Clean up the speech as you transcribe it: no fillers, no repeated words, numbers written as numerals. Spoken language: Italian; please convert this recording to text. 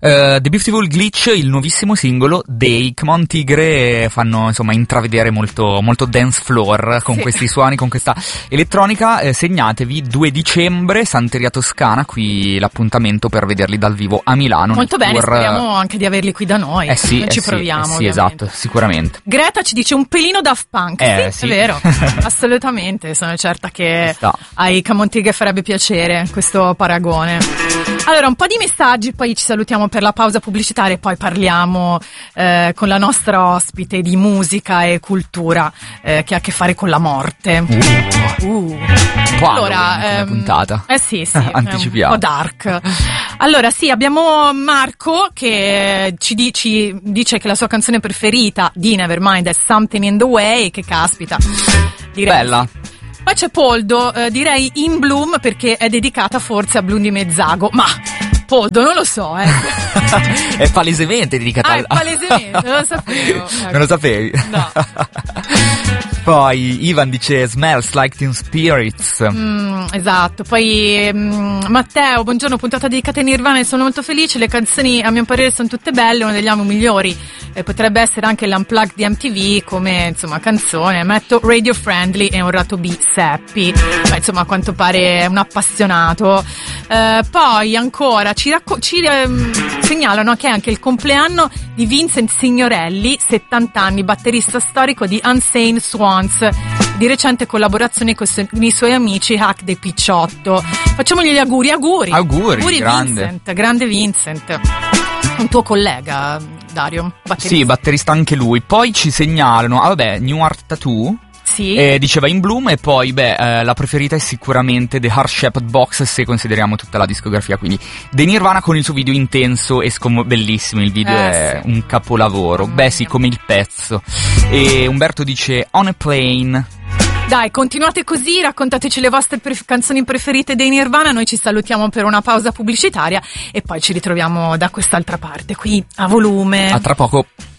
The Beautiful Glitch, il nuovissimo singolo dei Cmon Tigre, fanno insomma intravedere molto dance floor con questi suoni, con questa elettronica. Segnatevi 2 dicembre, Santeria Toscana, qui l'appuntamento per vederli dal vivo a Milano. Molto bene, speriamo anche di averli qui da noi. Ci proviamo. Sì, esatto, sicuramente. Greta ci dice un pelino Daft Punk. Sì. È vero, assolutamente, sono certa che ai Cmon Tigre farebbe piacere questo paragone. Allora, un po' di messaggi, poi ci salutiamo per la pausa pubblicitaria e poi parliamo con la nostra ospite di musica e cultura che ha a che fare con la morte. Allora, puntata. Sì, anticipiamo. Un po' dark. Allora, sì, abbiamo Marco che ci dice che la sua canzone preferita di Nevermind è Something in the Way, che caspita. Bella. Poi c'è Poldo, direi In Bloom perché è dedicata forse a Blundi Mezzago, ma Poldo non lo so, È palesemente dedicata è palesemente, non lo sapevo. Ecco. Non lo sapevi? No. Poi Ivan dice Smells Like Teen Spirits. Esatto. Poi Matteo, buongiorno, puntata dedicata ai Nirvana e sono molto felice, le canzoni a mio parere sono tutte belle, uno degli album migliori, potrebbe essere anche l'Unplugged di MTV come insomma canzone. Metto Radio Friendly e un rato B Seppi, insomma a quanto pare è un appassionato. Poi ancora ci segnalano che è anche il compleanno di Vincent Signorelli, 70 anni, batterista storico di Unsane Swans, di recente collaborazione con i suoi amici Hack dei Picciotto. Facciamogli gli auguri. Grande Vincent, un tuo collega, Dario, batterista. Sì, batterista anche lui. Poi ci segnalano New Art Tattoo. Sì. Diceva In Bloom, e poi la preferita è sicuramente The Heart-Shaped Box, se consideriamo tutta la discografia, quindi dei Nirvana, con il suo video intenso e bellissimo, il video è un capolavoro. Come il pezzo. E Umberto dice On a Plane. Dai, continuate così, raccontateci le vostre canzoni preferite dei Nirvana, noi ci salutiamo per una pausa pubblicitaria e poi ci ritroviamo da quest'altra parte, qui a volume. A tra poco.